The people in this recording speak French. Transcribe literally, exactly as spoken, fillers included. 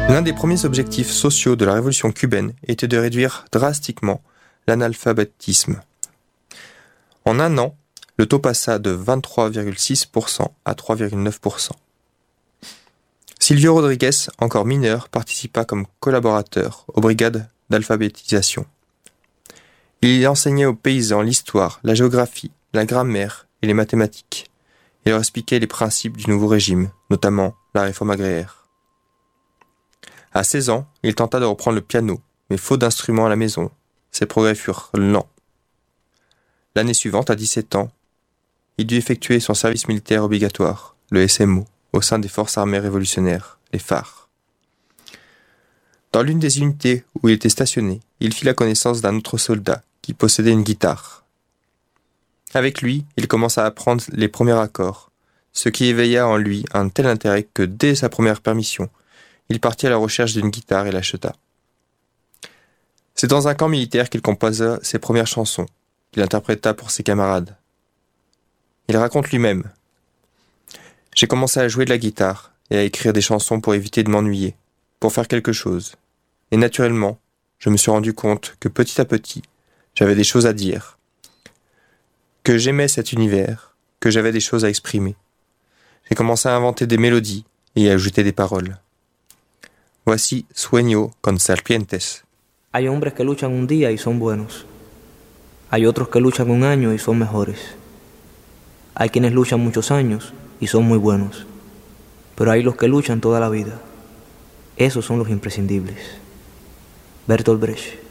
L'un des premiers objectifs sociaux de la révolution cubaine était de réduire drastiquement l'analphabétisme. En un an, le taux passa de vingt-trois virgule six pour cent à trois virgule neuf pour cent. Silvio Rodriguez, encore mineur, participa comme collaborateur aux brigades d'alphabétisation. Il enseignait aux paysans l'histoire, la géographie, la grammaire et les mathématiques. Il leur expliquait les principes du nouveau régime, notamment la réforme agraire. À seize ans, il tenta de reprendre le piano, mais faute d'instruments à la maison, ses progrès furent lents. L'année suivante, à dix-sept ans, il dut effectuer son service militaire obligatoire, le S M O, au sein des forces armées révolutionnaires, les F A R. Dans l'une des unités où il était stationné, il fit la connaissance d'un autre soldat qui possédait une guitare. Avec lui, il commença à apprendre les premiers accords, ce qui éveilla en lui un tel intérêt que dès sa première permission, il partit à la recherche d'une guitare et l'acheta. C'est dans un camp militaire qu'il composa ses premières chansons, qu'il interpréta pour ses camarades. Il raconte lui-même : « J'ai commencé à jouer de la guitare et à écrire des chansons pour éviter de m'ennuyer, pour faire quelque chose. Et naturellement, je me suis rendu compte que petit à petit, j'avais des choses à dire, que j'aimais cet univers, que j'avais des choses à exprimer. J'ai commencé à inventer des mélodies et à ajouter des paroles. Voici Sueño con serpientes. Hay hombres que luchan un día y son buenos. Hay otros que luchan un año y son mejores. Hay quienes luchan muchos años y son muy buenos. Pero hay los que luchan toda la vida. Esos son los imprescindibles. Bertolt Brecht.